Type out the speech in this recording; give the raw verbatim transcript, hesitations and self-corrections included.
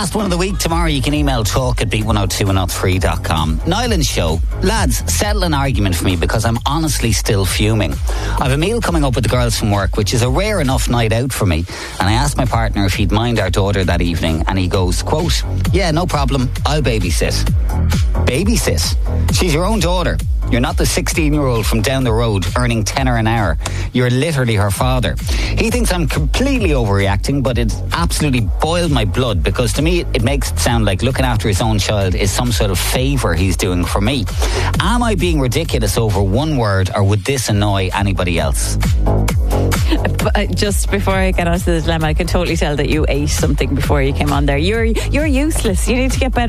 Last one of the week. Tomorrow you can email talk at beat one oh two one oh three dot com. Nyland's show. Lads, settle an argument for me because I'm honestly still fuming. I've a meal coming up with the girls from work, which is a rare enough night out for me, and I asked my partner if he'd mind our daughter that evening, and he goes, quote, yeah, no problem, I'll babysit. Babysit? She's your own daughter. You're not the sixteen-year-old from down the road earning tenner an hour. You're literally her father. He thinks I'm completely overreacting, but it's absolutely boiled my blood because to me it makes it sound like looking after his own child is some sort of favour he's doing for me. Am I being ridiculous over one word, or would this annoy anybody else? Just before I get onto the dilemma, I can totally tell that you ate something before you came on there. You're you're useless. You need to get better